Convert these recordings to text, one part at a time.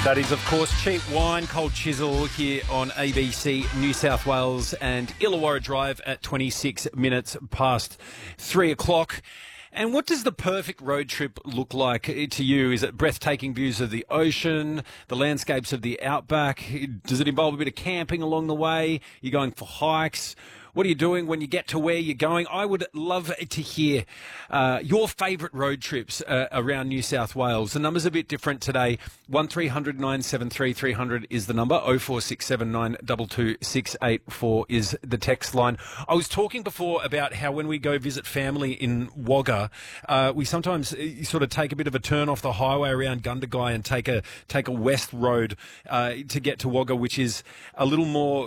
That is, of course, Cheap Wine, Cold Chisel here on ABC New South Wales and Illawarra Drive at 26 minutes past 3 o'clock. And what does the perfect road trip look like to you? Is it breathtaking views of the ocean, the landscapes of the outback? Does it involve a bit of camping along the way? You're going for hikes? What are you doing when you get to where you're going? I would love to hear your favourite road trips around New South Wales. The number's a bit different today. 1300 973 300 is the number. 0467 922 684 is the text line. I was talking before about how when we go visit family in Wagga, we sometimes sort of take a bit of a turn off the highway around Gundagai and take a west road to get to Wagga, which is a little more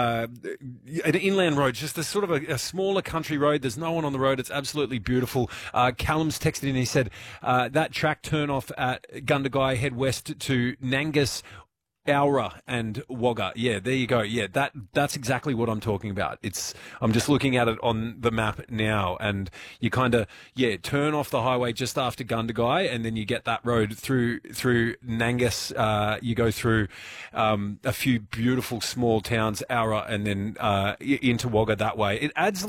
an inland road. Just a sort of a smaller country road. There's no one on the road. It's absolutely beautiful. Callum's texted in. He said that track turn off at Gundagai, head west to Nangus, Aura and Wagga. Yeah, there you go. Yeah, that's exactly what I'm talking about. I'm just looking at it on the map now, and you kind of turn off the highway just after Gundagai, and then you get that road through Nangus. You go through a few beautiful small towns, Aura, and then into Wagga that way. It adds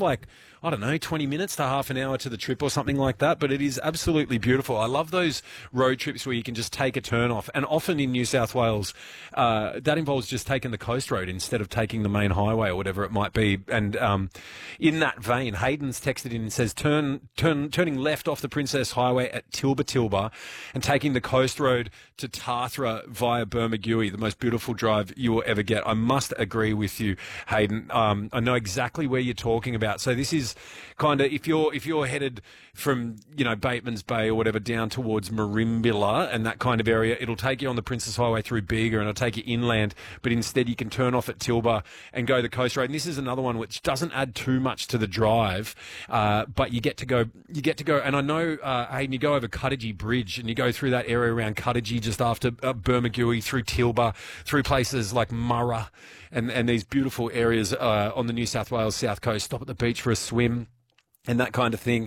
20 minutes to half an hour to the trip or something like that, but it is absolutely beautiful. I love those road trips where you can just take a turn off, and often in New South Wales, that involves just taking the coast road instead of taking the main highway or whatever it might be. And in that vein, Hayden's texted in and says, turning left off the Princess Highway at Tilba and taking the coast road to Tathra via Bermagui, the most beautiful drive you will ever get. I must agree with you, Hayden. I know exactly where you're talking about. So this is kind of, if you're headed from Bateman's Bay or whatever down towards Merimbula and that kind of area, it'll take you on the Princess Highway through Bega and it'll take you inland, but instead you can turn off at Tilba and go the coast road. And this is another one which doesn't add too much to the drive, but you get to go. And I know, Hayden, you go over Cuttagee Bridge and you go through that area around Cuttagee just after Bermagui, through Tilba, through places like Murra and these beautiful areas on the New South Wales south coast. Stop at the beach for a swim and that kind of thing.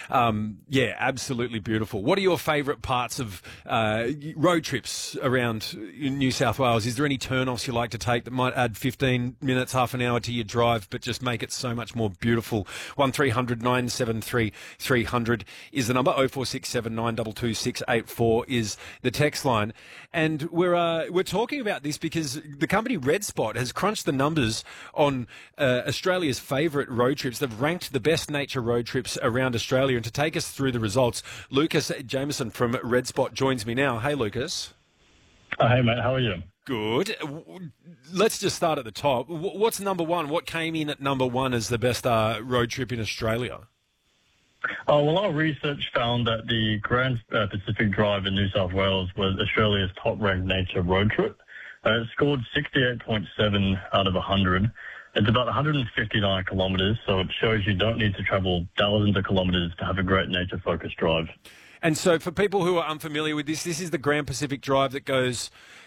Absolutely beautiful. What are your favourite parts of road trips around New South Wales? Is there any turn-offs you like to take that might add 15 minutes, half an hour to your drive, but just make it so much more beautiful? 1300 973 300 is the number. 0467 922 684 is the text line. And we're talking about this because the company Red Spot has crunched the numbers on Australia's favourite road trips. They've ranked the best nature road trips around Australia, and to take us through the results, Lucas Jameson from Red Spot joins me now. Hey, Lucas. Hey, mate. How are you? Good. Let's just start at the top. What's number one? What came in at number one as the best road trip in Australia? Our research found that the Grand Pacific Drive in New South Wales was Australia's top-ranked nature road trip. It scored 68.7 out of 100. It's about 159 kilometres, so it shows you don't need to travel thousands of kilometres to have a great nature-focused drive. And so for people who are unfamiliar with this is the Grand Pacific Drive that goes